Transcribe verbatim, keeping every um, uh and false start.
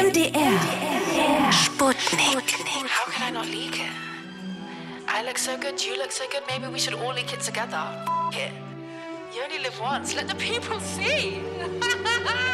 L D R. Sputnik. How can I not leak it? I look so good, you look so good, maybe we should all leak it together. F- it. You only live once, let the people see.